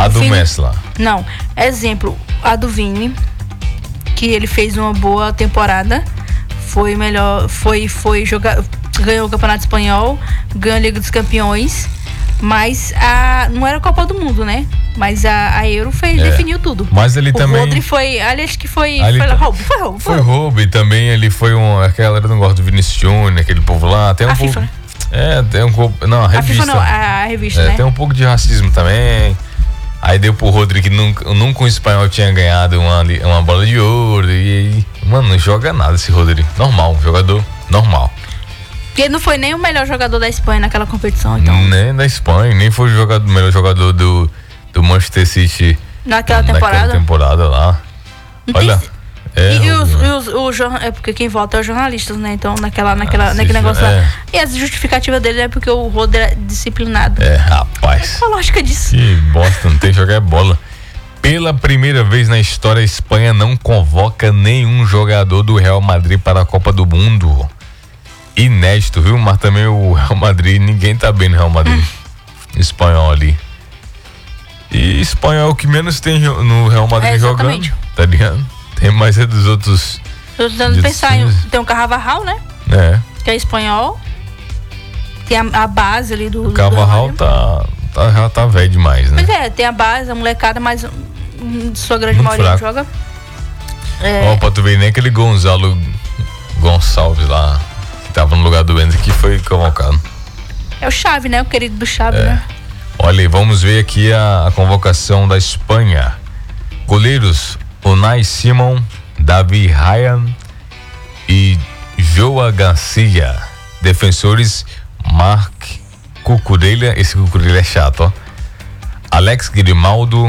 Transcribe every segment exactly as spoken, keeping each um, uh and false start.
A do Vini, Messi lá. Não, exemplo, a do Vini, que ele fez uma boa temporada, foi melhor, foi, foi jogar, ganhou o Campeonato Espanhol, ganhou a Liga dos Campeões, mas a, não era a Copa do Mundo, né? Mas a, a Euro fez, É. definiu tudo. Mas ele o também... O Rodri foi, ali acho que foi, Ali foi tá- roubo, foi roubo. Foi roubo e também ele foi um... Aquela galera não gosta do Vinícius Júnior, aquele povo lá. Tem um A pouco... FIFA, né? É, tem um pouco... Não, a A revista. FIFA não, a, a revista, É, né? tem um pouco de racismo também. Aí deu pro Rodri que nunca, nunca um espanhol tinha ganhado uma, li- uma bola de ouro. E aí, mano, não joga nada esse Rodri. Normal, jogador normal. Porque ele não foi nem o melhor jogador da Espanha naquela competição, então. Nem da Espanha, nem foi o jogador, melhor jogador do, do Manchester City Naquela naquela temporada. temporada lá. Não Olha. tem- É, e, e os, o- e os, o jorna- é porque quem vota é os jornalistas, né? Então, naquela, naquela, Ah, naquele sim, negócio é. lá. E a justificativa dele é porque o Rodri é disciplinado. É, rapaz. Qual a lógica disso? Que bosta, não tem que jogar bola. Pela primeira vez na história, a Espanha não convoca nenhum jogador do Real Madrid para a Copa do Mundo. Inédito, viu? Mas também o Real Madrid, ninguém tá bem no Real Madrid. Hum. Espanhol ali. E espanhol é o que menos tem no Real Madrid É, jogando. exatamente. Tá ligado? Tem mais é dos outros. Eu tô tentando de pensar em. times. Tem o Carvajal, né? É. Que é espanhol. Tem a, a base ali do. O Carvajal do tá, tá, já tá velho demais, né? Pois é, tem a base, a molecada, mas hum, sua grande Muito maioria não fraco. joga. É, Ó, pra tu ver, nem aquele Gonzalo Gonçalves lá, que tava no lugar do Enzo, que foi convocado. é o Xavi, né? O querido do Xavi, É. né? Olha, e vamos ver aqui a, a convocação da Espanha. Goleiros: Unai Simon, Davi Ryan e Joa Garcia. Defensores: Marc Cucurella, esse Cucurella é chato, ó. Alex Grimaldo,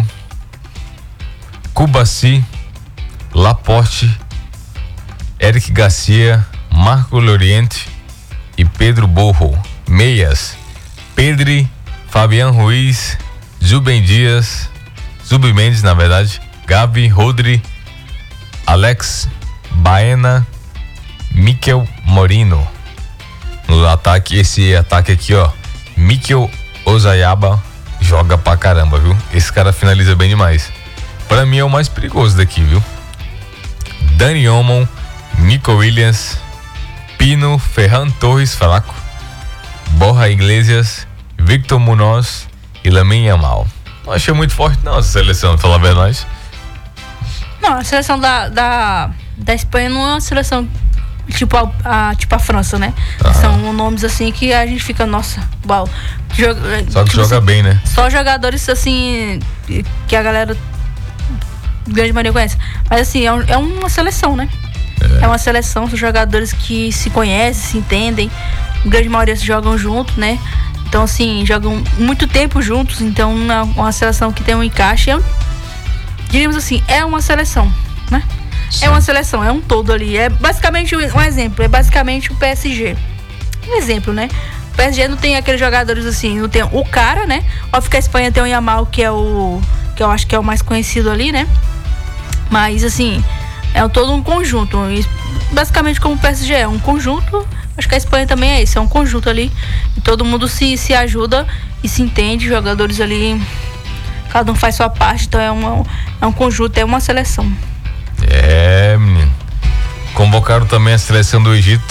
Cubarsí, Laporte, Eric Garcia, Marco Llorente e Pedro Borro. Meias: Pedri, Fabián Ruiz, Zubem Dias, Zubem Mendes, na verdade, Gavi, Rodri, Alex Baena, Mikel Morino. No ataque, esse ataque aqui, ó, Mikel Ozayaba joga pra caramba, viu? Esse cara finaliza bem demais. Pra mim é o mais perigoso daqui, viu? Dani Olmo, Nico Williams, Pino, Ferran Torres, fraco, Borja Iglesias, Victor Munoz e Lamine Yamal. Não achei muito forte não essa seleção, pra falar a verdade. Não, a seleção da, da, da Espanha não é uma seleção tipo a, a, tipo a França, né? Aham. São nomes assim que a gente fica, nossa, uau. Joga, Só que tipo joga assim, bem, né? Só jogadores assim que a galera grande maioria conhece. Mas assim, é, um- é uma seleção, né? É. é uma seleção, são jogadores que se conhecem, se entendem. A grande maioria se jogam juntos, né? Então assim, jogam muito tempo juntos, então é uma seleção que tem um encaixe. É um, diríamos assim, é uma seleção, né? Sim. É uma seleção, é um todo ali. É basicamente um exemplo, é basicamente o P S G. Um exemplo, né? O P S G não tem aqueles jogadores assim, não tem o cara, né? Óbvio que a Espanha tem o Yamal, que é o. que eu acho que é o mais conhecido ali, né? Mas assim, é um, todo um conjunto. E basicamente como o P S G é um conjunto, acho que a Espanha também é isso, é um conjunto ali. E todo mundo se, se ajuda e se entende, jogadores ali, cada um faz sua parte, então é, uma, é um conjunto, é uma seleção. É, menino. Convocaram também a seleção do Egito.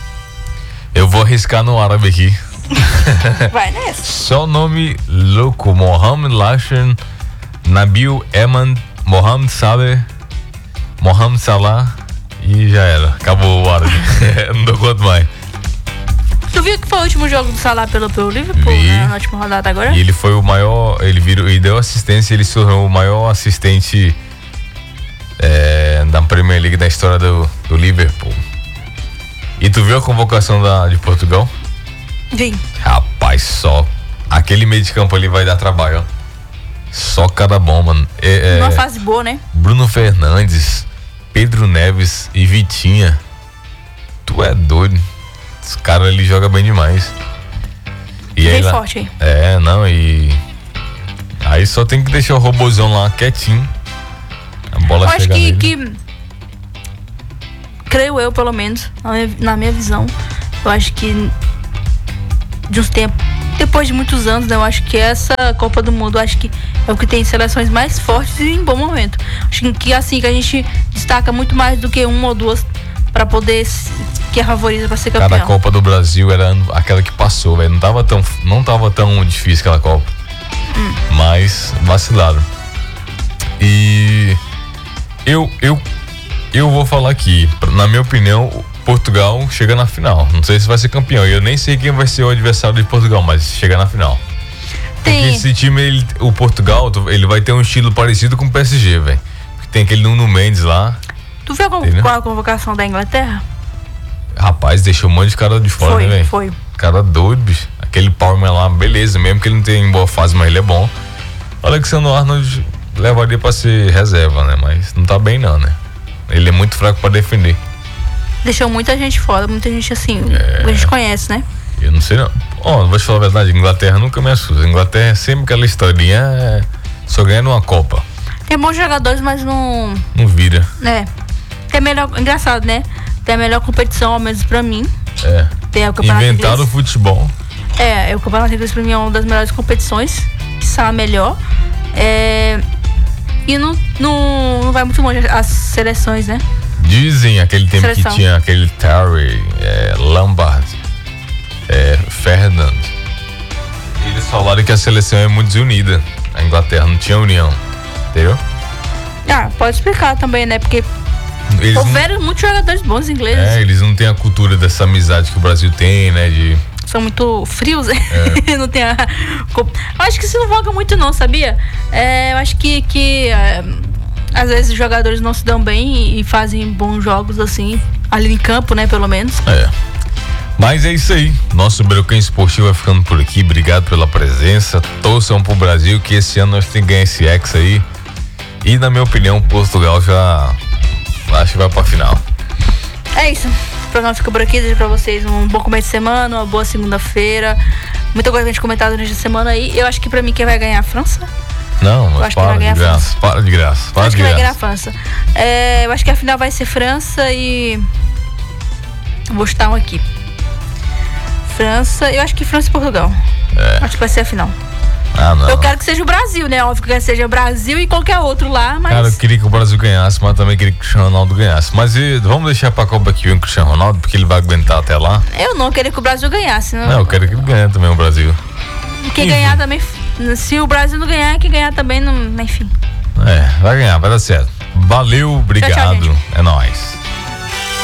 Eu vou arriscar no árabe aqui. Vai nessa. Só nome louco: Mohamed Lashen, Nabil Eman, Mohamed Saleh, Mohamed Salah e já era. Acabou o árabe. Não dou conta mais. Tu viu que foi o último jogo do Salah pelo, pelo Liverpool, Vi. né, na última rodada agora? E ele foi o maior, ele virou e deu assistência, ele se tornou o maior assistente é, da Premier League da história do, do Liverpool. E tu viu a convocação da, de Portugal? Vim. Rapaz, só aquele meio de campo ali vai dar trabalho, ó. Só cara bom, mano. É, é, Numa fase boa, né? Bruno Fernandes, Pedro Neves e Vitinha. Tu é doido. Os caras ali jogam bem demais. E Bem aí lá- forte aí. É, não, e aí só tem que deixar o robôzão lá quietinho. A bola Eu acho chega que, nele. que creio eu, pelo menos, na minha, na minha visão, eu acho que de uns tempos depois de muitos anos, né, eu acho que essa Copa do Mundo, acho que é o que tem seleções mais fortes e em bom momento. Acho que assim que a gente destaca muito mais do que uma ou duas para poder que é favorita para ser campeão. Cada Copa do Brasil era aquela que passou, velho. Não tava tão, não tava tão difícil aquela Copa. Hum. Mas vacilaram. E eu, eu, eu vou falar aqui, na minha opinião, Portugal chega na final. Não sei se vai ser campeão. Eu nem sei quem vai ser o adversário de Portugal, mas chega na final. Tem. Porque esse time, ele, o Portugal, ele vai ter um estilo parecido com o P S G, velho. Tem aquele Nuno Mendes lá. Tu viu qual, qual a convocação da Inglaterra? Rapaz, deixou um monte de cara de fora, foi, né, velho? Foi, Cara doido, bicho. Aquele Palmer lá, beleza, mesmo que ele não tenha em boa fase, mas ele é bom. O Alexander Arnold levaria pra ser reserva, né? Mas não tá bem não, né? Ele é muito fraco pra defender. Deixou muita gente fora, muita gente assim, é... a gente conhece, né? Eu não sei não. Ó, oh, vou te falar a verdade, Inglaterra nunca me assusta. Inglaterra é sempre aquela historinha, é... só ganhando uma Copa. Tem bons jogadores, mas não... Não vira. É. Tem melhor... Engraçado, né? Tem a melhor competição, ao menos pra mim. É. Tem o campeonato Inventaram o futebol. É, o campeonato inglês pra mim é uma das melhores competições, que são a melhor. É... E não, não, não vai muito longe as seleções, né? Dizem aquele tempo Seleção. que tinha aquele Terry, é, Lampard, é, Ferdinand. Eles falaram que a seleção é muito desunida. A Inglaterra não tinha união. Entendeu? Ah, pode explicar também, né? Porque eles houveram não... muitos jogadores bons ingleses. É, eles não têm a cultura dessa amizade que o Brasil tem, né? De... São muito frios, né? É. Não tem a... Eu acho que isso não voga muito não, sabia? É, eu acho que, que é, às vezes os jogadores não se dão bem e fazem bons jogos assim, ali em campo, né? Pelo menos. É. Mas é isso aí. Nosso Breucão Esportivo vai ficando por aqui. Obrigado pela presença. Torçam pro Brasil, que esse ano nós temos que ganhar esse Hexa aí. E na minha opinião, Portugal já acho que vai pra final. É isso. O programa fica por aqui. Desejo pra vocês um bom começo de semana, uma boa segunda-feira. Muita coisa pra gente comentar durante a semana aí. Eu acho que pra mim quem vai ganhar é a França. Não, mas eu acho para, que vai ganhar de graça, para de graça. Para eu acho de que graça. vai ganhar a França. É, eu acho que a final vai ser França e... Vou chutar um aqui. França, eu acho que França e Portugal. É. Acho que vai ser a final. Ah, não. Eu quero que seja o Brasil, né? Óbvio que seja o Brasil e qualquer outro lá, mas... Cara, eu queria que o Brasil ganhasse, mas também queria que o Cristiano Ronaldo ganhasse. Mas e, vamos deixar pra Copa aqui o Cristiano Ronaldo, porque ele vai aguentar até lá. Eu não queria que o Brasil ganhasse. Não, não eu quero que ele ganhe também o Brasil. Quem enfim. ganhar também... Se o Brasil não ganhar, quem ganhar também, não, enfim. É, vai ganhar, vai dar certo. Valeu, obrigado. Tchau, tchau, é nóis.